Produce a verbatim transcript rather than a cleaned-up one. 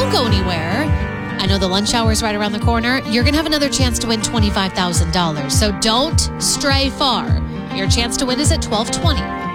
don't go anywhere. I know the lunch hour is right around the corner. You're going to have another chance to win twenty-five thousand dollars. So don't stray far. Your chance to win is at twelve twenty.